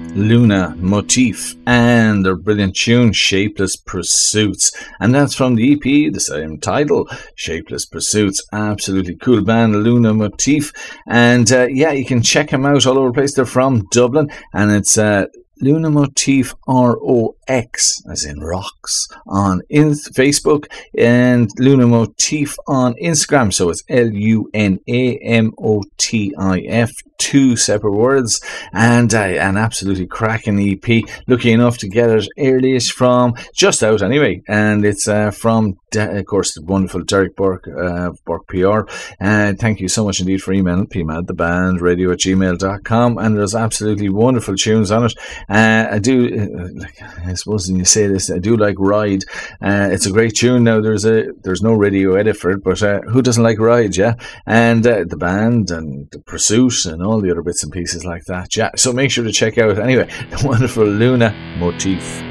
Luna Motif and their brilliant tune Shapeless Pursuits, and that's from the EP, the same title, Shapeless Pursuits. Absolutely cool band, Luna Motif, and you can check them out all over the place. They're from Dublin, and it's Luna Motif ROX, as in rocks, on Facebook, and Luna Motif on Instagram. So it's LUNAMOTIF, 2 separate words, and an absolutely cracking EP. Lucky enough to get it earliest from just out anyway, and it's from of course the wonderful Derek Burke, Burke PR. Thank you so much indeed for emailing pmadthebandradio@gmail.com, and there's absolutely wonderful tunes on it. I do, I suppose when you say this, I do like Ride. It's a great tune. Now there's no radio edit for it, but who doesn't like Ride, yeah? And the band and the Pursuit and all the other bits and pieces like that, yeah. So make sure to check out anyway the wonderful Luna Motif.